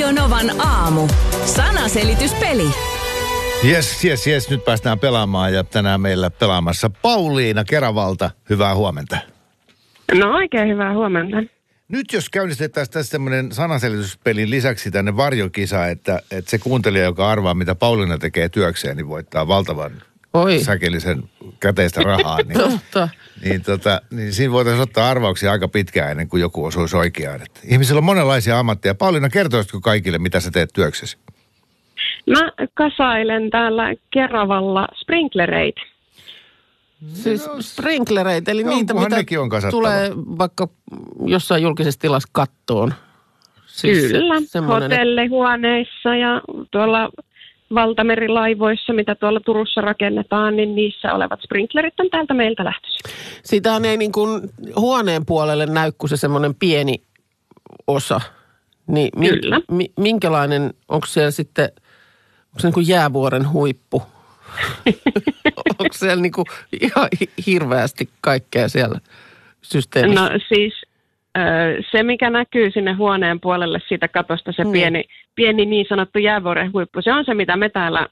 Radio Novan aamu. Sanaselityspeli. Yes. Nyt päästään pelaamaan ja tänään meillä pelaamassa Pauliina Keravalta. Hyvää huomenta. No oikein hyvää huomenta. Nyt jos käynnistetään tässä semmoinen sanaselityspelin lisäksi tänne varjokisa, että se kuuntelija, joka arvaa, mitä Pauliina tekee työkseen, niin voittaa valtavan säkellisen käteistä rahaa. Niin siinä voitaisiin ottaa arvauksia aika pitkään ennen kuin joku osuisi oikeaan. Että ihmisillä on monenlaisia ammatteja. Pauliina, kertoisitko kaikille, mitä sä teet työksesi? Mä kasailen täällä Keravalla sprinklereitä. Siis sprinklereitä, eli niitä, mitä tulee vaikka jossain julkisessa tilassa kattoon. Siis kyllä, hotellihuoneissa ja tuolla valtamerilaivoissa, mitä tuolla Turussa rakennetaan, niin niissä olevat sprinklerit on täältä meiltä lähtöisin. Siitähän ei niin kuin huoneen puolelle näy, kun se semmoinen pieni osa. Niin kyllä. Minkälainen, onko siellä sitten, onko se niin kuin jäävuoren huippu? Onko siellä niin kuin ihan hirveästi kaikkea siellä systeemissä? No siis se, mikä näkyy sinne huoneen puolelle siitä katosta, se pieni niin sanottu jäävuoren huippu, se on se, mitä me täällä,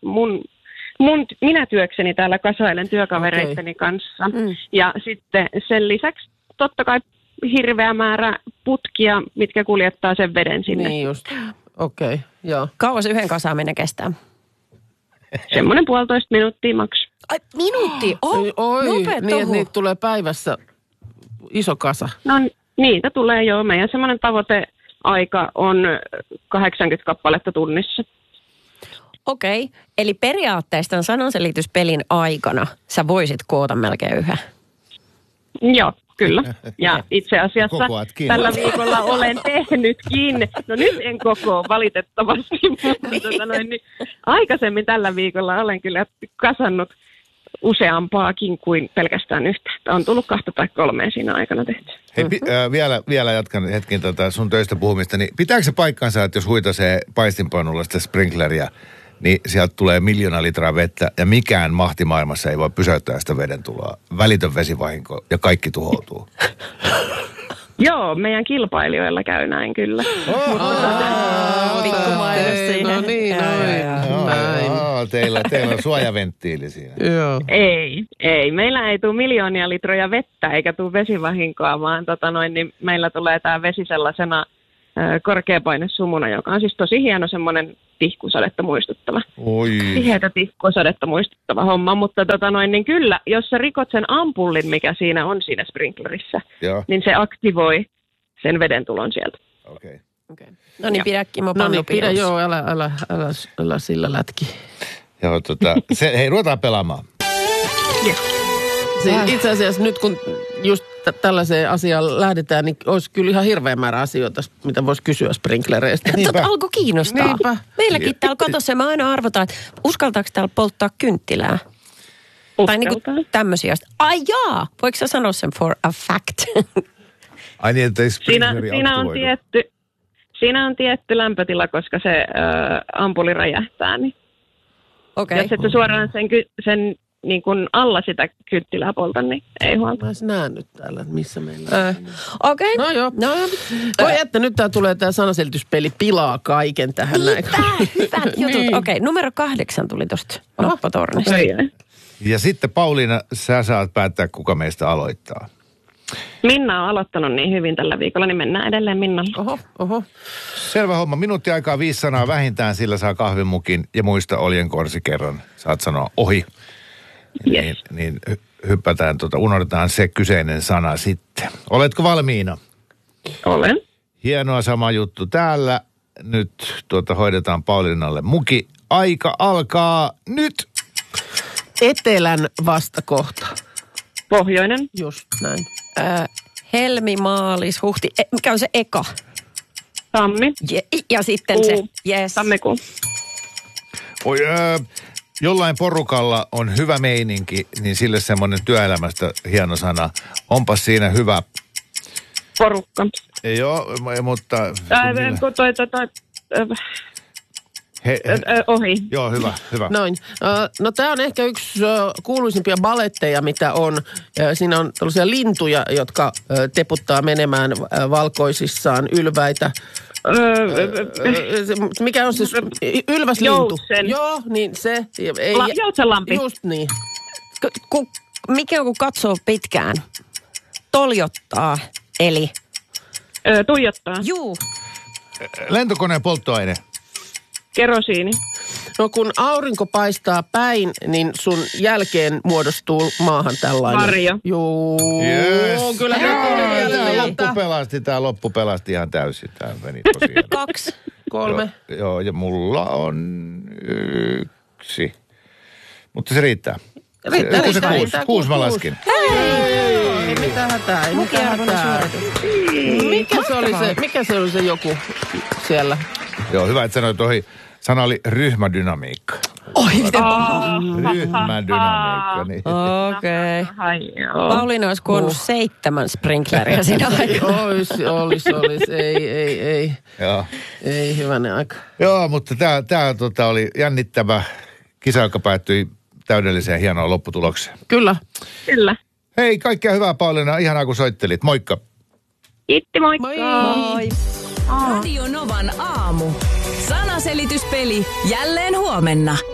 minä työkseni täällä kasailen työkavereitteni kanssa. Ja sitten sen lisäksi totta kai hirveä määrä putkia, mitkä kuljettaa sen veden sinne. Niin just, okei, joo. Kauas yhden kasaaminen kestää? Semmoinen 1,5 minuuttia maks. Ai, minuutti? Niitä tulee päivässä iso kasa. No niitä tulee joo. Meidän semmoinen tavoiteaika on 80 kappaletta tunnissa. Okei. Eli periaatteessa tämän sananselityspelin aikana sä voisit koota melkein yhden. Joo, kyllä. Ja itse asiassa tällä viikolla olen tehnytkin. No nyt en kokoa valitettavasti, mutta niin aikaisemmin tällä viikolla olen kyllä kasannut useampaakin kuin pelkästään yhtä. On tullut 2 tai 3 siinä aikana tehty. Hei, vielä jatkan hetken sun töistä puhumista. Niin pitääkö se paikkansa, että jos huitasee paistinpanulla sitä sprinkleria, niin sieltä tulee 1 000 000 litraa vettä ja mikään mahti maailmassa ei voi pysäyttää sitä veden tuloa. Välitön vesivahinko ja kaikki tuhoutuu. Joo, meidän kilpailijoilla käy näin kyllä. Pikkumainos siinä. No niin, teillä on suojaventtiili siinä. Joo. Ei. Meillä ei tule 1 000 000 litroja vettä eikä tule vesivahinkoa, vaan niin meillä tulee tämä vesi sellaisena korkeapainessumuna, joka on siis tosi hieno semmoinen tihkusadetta muistuttava. Tiheätä tihkusadetta muistuttava homma, mutta niin kyllä, jos sä rikot sen ampullin, mikä siinä on siinä sprinklerissa, niin se aktivoi sen veden tulon sieltä. Okei. No niin, pidä Kimmo pannu pidä, joo, älä sillä lätki. Joo, hei, ruvetaan pelaamaan. Itse asiassa nyt kun just tällaiseen asiaan lähdetään, niin olisi kyllä ihan hirveä määrä asioita, mitä voisi kysyä sprinklereistä. Tota alkoi kiinnostaa. Niinpä. Meilläkin täällä katossa me aina arvotaan, että uskaltaako täällä polttaa kynttilää? Tai niinku tämmöisiä. Ai jaa, voiko sä sanoa sen for a fact? Ai niin, että ei sprinkleri aktivoidu. Siinä on tietty lämpötila, koska se ampuli räjähtää. Niin. Okay. Jos et sä suoraan sen niin kuin alla sitä kynttilää polta, niin ei huolta. Mä näen nyt täällä, missä meillä on. Okei. No joo. Voi että nyt tää tulee tää sanaselityspeli pilaa kaiken tähän näin. Hyvät jutut. Niin. Okei, numero 8 tuli tosta noppatornista. Ja sitten Pauliina, sä saat päättää, kuka meistä aloittaa. Minna on aloittanut niin hyvin tällä viikolla, niin mennään edelleen Minnalle. Oho. Selvä homma. Minuutti aikaa 5 sanaa vähintään, sillä saa kahvimukin ja muista oljenkorsi kerran. Saat sanoa ohi. Yes. Niin hyppätään, unohdetaan se kyseinen sana sitten. Oletko valmiina? Olen. Hienoa, sama juttu täällä. Nyt hoidetaan Pauliinalle muki. Aika alkaa nyt. Etelän vastakohta. Pohjoinen. Just näin. Helmi, maalis, huhti. Mikä on se eka? Tammi. Ja sitten se. Yes. Tammikuu. Jollain porukalla on hyvä meininki, niin sille semmoinen työelämästä hieno sana. Onpas siinä hyvä. Porukka. Joo, mutta... Ohi. Joo, hyvä. Noin. No tämä on ehkä yksi kuuluisimpia baletteja, mitä on. Siinä on tällaisia lintuja, jotka teputtaa menemään valkoisissaan ylväitä Mikä on siis ylväslintu? Joutsen. Joo, niin se. Ei, Joutsenlampi. Just niin. Mikä on, kun katsoo pitkään? Toljottaa, eli... Tuijottaa. Juu. Lentokoneen polttoaine. Kerosiini. No kun aurinko paistaa päin, niin sun jälkeen muodostuu maahan tällainen. Varjo. Joo. Yes. Kyllä Tämä loppu pelasti ihan täysin. Tämä meni tosiaan. 2. 3. Joo, ja mulla on 1. Mutta se riittää. Riittää. 6 mä laskin. Ei mitään hätää, ei mitään hätää. Mikä se oli se joku siellä? Joo, hyvä, että sanoit ohi. Sana oli ryhmädynamiikka. Oi, miten Ryhmädynamiikka, niin. Okei. Pauliina olisi kuonnut 7 sprinkleria siinä aikaa. Olis. Ei. Joo. Ei, hyvänen aika. Joo, mutta tämä oli jännittävä kisa, joka päättyi täydelliseen hienoon lopputulokseen. Kyllä. Hei, kaikkea hyvää Pauliina. Ihanaa kun soittelit. Moikka. Kiitti, moikka. Moi. Radio Novan aamu. Sanaselityspeli jälleen huomenna.